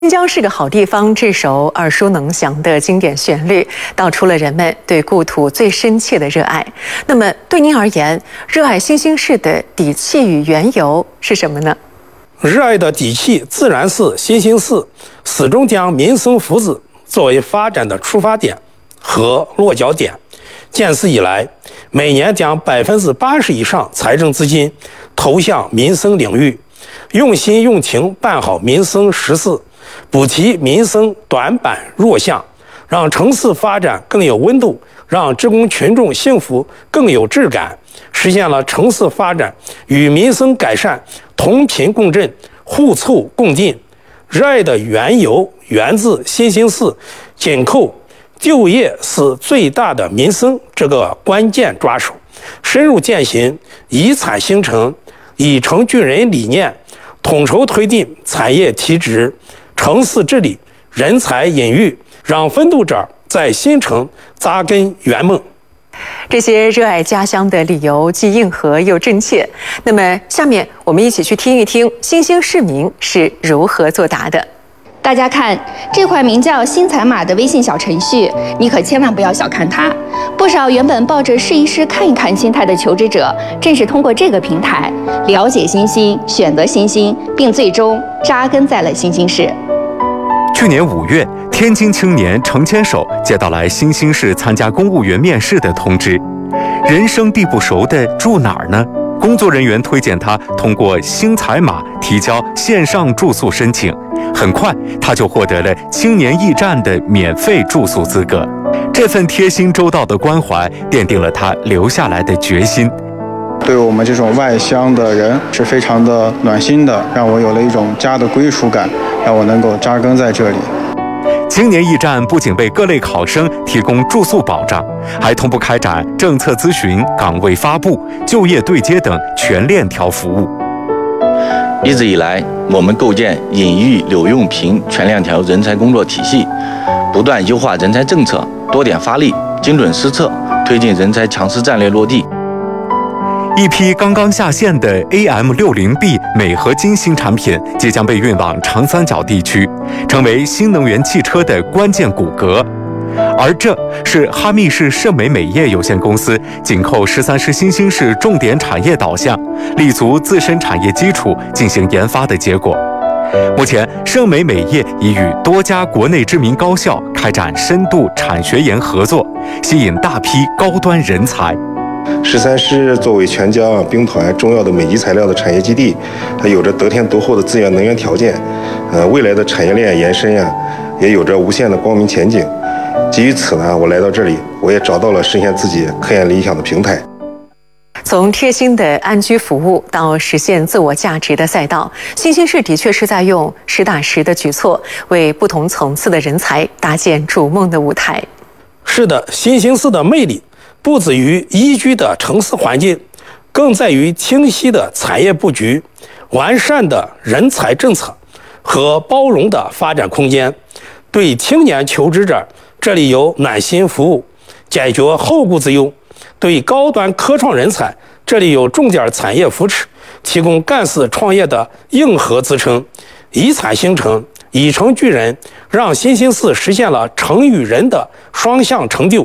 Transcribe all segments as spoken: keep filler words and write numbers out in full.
新疆是个好地方这首耳熟能详的经典旋律，道出了人们对故土最深切的热爱。那么，对您而言，热爱新兴市的底气与缘由是什么呢？ 热爱的底气自然是新兴市始终将民生福祉作为发展的出发点和落脚点。建市以来，每年将百分之八十以上财政资金投向民生领域，用心用情办好民生实事，补齐民生短板弱项，让城市发展更有温度，让职工群众幸福更有质感，实现了城市发展与民生改善同频共振、互促共进。热爱的缘由源自新兴市紧扣就业是最大的民生这个关键抓手，深入践行以产兴城、以城聚人理念，统筹推进产业提质、城市治理、人才引育，让奋斗者在新城扎根圆梦。 这些热爱家乡的理由既硬核又真切。那么，下面我们一起去听一听新兴市民是如何作答的。 大家看，这款名叫“新彩码”的微信小程序，你可千万不要小看它。不少原本抱着试一试、看一看心态的求职者，正是通过这个平台了解新兴、选择新兴，并最终扎根在了新兴市。 去年五月，天津青年程千手接到来新兴市参加公务员面试的通知，人生地不熟的住哪儿呢？工作人员推荐他通过新彩码提交线上住宿申请，很快他就获得了青年驿站的免费住宿资格。这份贴心周到的关怀奠定了他留下来的决心。 对我们这种外乡的人是非常的暖心的，让我有了一种家的归属感，让我能够扎根在这里。 青年驿站不仅为各类考生提供住宿保障，还同步开展政策咨询、岗位发布、就业对接等全链条服务。 一直以来，我们构建引育柳用平全链条人才工作体系，不断优化人才政策，多点发力，精准施策，推进人才强势战略落地。 一批刚刚下线的 A M 六十 B 镁合金新产品即将被运往长三角地区，成为新能源汽车的关键骨骼。而这是哈密市盛美美业有限公司紧扣十三师新兴市重点产业导向，立足自身产业基础进行研发的结果。目前，盛美美业已与多家国内知名高校开展深度产学研合作，吸引大批高端人才。 十三师作为全疆兵团重要的美级材料的产业基地，它有着得天独厚的资源能源条件，呃，未来的产业链延伸呀，也有着无限的光明前景。基于此呢，我来到这里，我也找到了实现自己科研理想的平台。 从贴心的安居服务到实现自我价值的赛道，新兴市的确是在用实打实的举措，为不同层次的人才搭建逐梦的舞台。 是的，新兴市的魅力不止于宜居的城市环境，更在于清晰的产业布局、完善的人才政策和包容的发展空间。对青年求职者，这里有暖心服务，解决后顾之忧；对高端科创人才，这里有重点产业扶持，提供干事创业的硬核支撑。以产兴城，以城聚人，让新兴市实现了城与人的双向成就。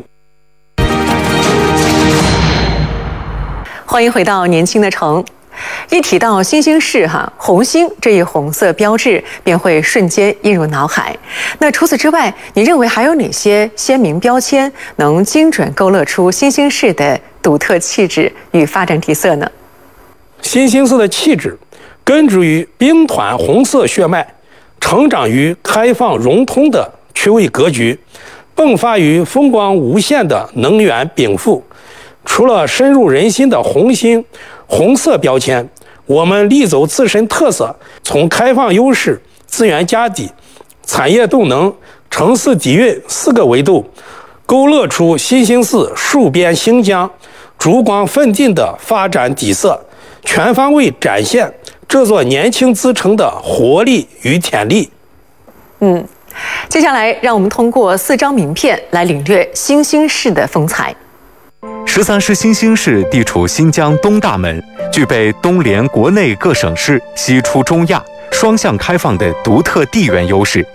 欢迎回到年轻的城。一提到新兴市哈，红星这一红色标志便会瞬间映入脑海。那除此之外，你认为还有哪些鲜明标签能精准勾勒出新兴市的独特气质与发展底色呢？ 新兴市的气质根植于兵团红色血脉，成长于开放融通的区位格局，迸发于风光无限的能源禀赋。除了深入人心的红星红色标签，我们立走自身特色，从开放优势、资源家底、产业动能、城市底蕴四个维度，勾勒出新兴市戍边兴疆、烛光奋进的发展底色，全方位展现这座年轻之城的活力与潜力。 嗯，接下来让我们通过四张名片来领略新兴市的风采。 十三师新兴市地处新疆东大门，具备东连国内各省市、西出中亚、 双向开放的独特地缘优势。